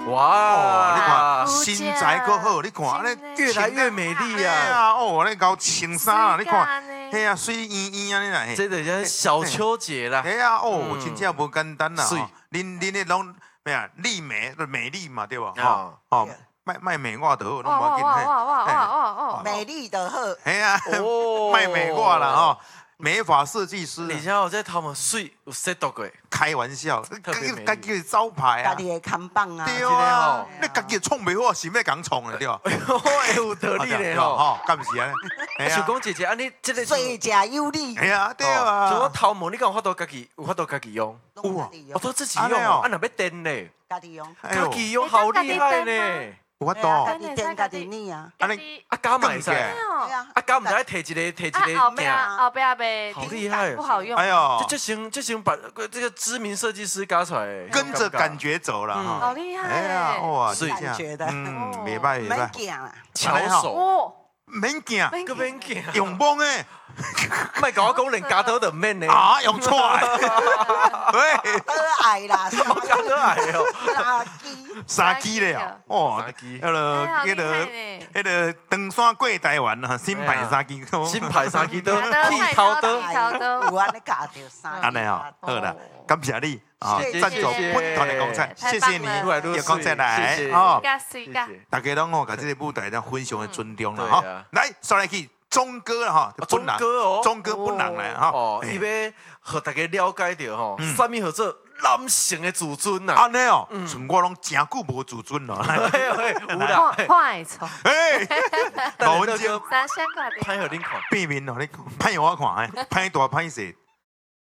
哇， 你看身材够好，你看安尼越来越美丽啊！ 啊，哦，你搞穿衫啊，你看，嘿啊，水圆圆安尼啦， 这个叫小秋节啦。 嘿啊，哦，真正无简单啦。 水恁那拢咩啊？丽美美丽嘛，对吧？ 啊， 哦，卖美我就好，拢无紧哇，美丽的好。 嘿啊， 哦卖美我啦吼。美发设计师， 你像我在头毛水有 set 到过， 开玩笑， 特别美丽家己的招牌啊， 家己的看板啊， 对啊，你家己创袂好，是要讲创的对吧？ 有道理嘞吼。 吼，敢不是啊？ 想讲姐姐，啊你这个最佳有理。 哎呀，对就我啊， 头毛，你敢有法度家己有法度家己用？ 有啊我都自己用哦，啊若要电嘞， 家己用， 家己用好厉害呢。 有法家度， 己煎家己捏啊。 安尼啊加嘛会使， 对啊啊， 加唔知摕一个后面镜， 后边被好厉害不好用。 哎呦， 这行把这个知名设计师加出来， 跟着感觉走了哈。 好厉害哎呀，哇， 是感觉的， 袂歹袂免歹， 惊啦， 巧手， 哦， 免惊， 个免惊， 用帮诶， 莫甲我讲连加头都免呢， 啊，用错来，喂， 可爱啦， 加可爱哦， 垃圾， 三支咧哦， 三支迄个登山过台湾啊，新牌三支， 新牌三支都剃头头的， 有安尼夹着衫， 安尼哦，好啦，感谢你啊， 谢谢赞助本团的公菜，谢谢你，有公菜来哦，大家拢哦，把这个舞台呢分享的尊重了哈，来，上来去钟哥了哈， 钟哥哦， 钟哥本人来哈， 哦，伊要和大家了解到吼，什么叫做男性的自尊呐？ 安尼哦，像我拢真久无自尊了， 有啦， 快错， 哎，老文就三香挂的， 拍互恁看。 变面哦，你拍我看，拍大拍小，